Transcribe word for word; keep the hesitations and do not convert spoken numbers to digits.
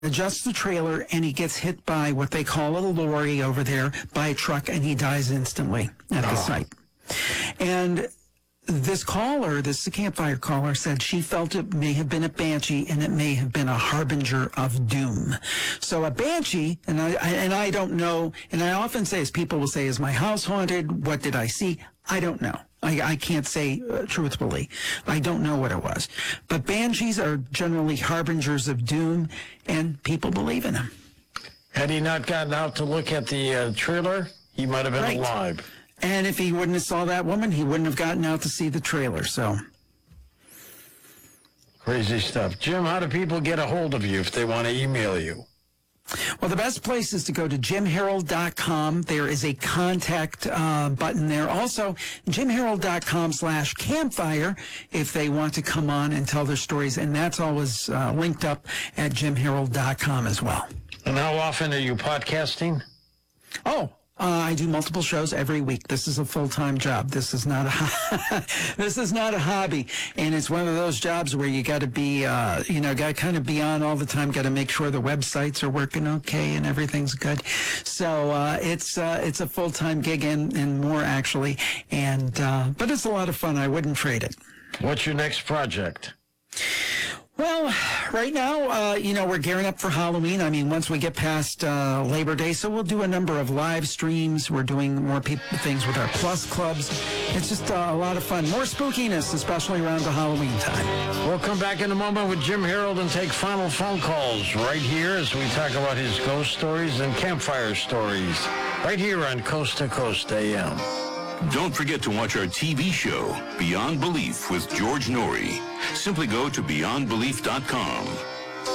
adjusts the trailer, and he gets hit by what they call a lorry over there by a truck, and he dies instantly at the Oh. site. And this caller, this campfire caller, said she felt it may have been a banshee, and it may have been a harbinger of doom. So a banshee, and I, I and I don't know, and I often say, as people will say, is my house haunted? What did I see? I don't know. I, I can't say uh, truthfully. I don't know what it was. But banshees are generally harbingers of doom, and people believe in them. Had he not gotten out to look at the uh, trailer, he might have been Right. alive. And if he wouldn't have saw that woman, he wouldn't have gotten out to see the trailer. So Crazy stuff. Jim, how do people get a hold of you if they want to email you? Well, the best place is to go to jim harold dot com. There is a contact uh, button there. Also, jim harold dot com slash campfire if they want to come on and tell their stories. And that's always uh, linked up at jim harold dot com as well. And how often are you podcasting? Oh, Uh, I do multiple shows every week. This is a full-time job. This is not a this is not a hobby, and it's one of those jobs where you got to be, uh, you know, got to kind of be on all the time. Got to make sure the websites are working okay and everything's good. So uh, it's uh, it's a full-time gig and, and more actually, and uh, but it's a lot of fun. I wouldn't trade it. What's your next project? Well, right now, uh, you know, we're gearing up for Halloween. I mean, once we get past uh, Labor Day, so we'll do a number of live streams. We're doing more pe- things with our Plus clubs. It's just uh, a lot of fun. More spookiness, especially around the Halloween time. We'll come back in a moment with Jim Harold and take final phone calls right here as we talk about his ghost stories and campfire stories right here on Coast to Coast A M. Don't forget to watch our T V show, Beyond Belief with George Norrie. Simply go to beyond belief dot com.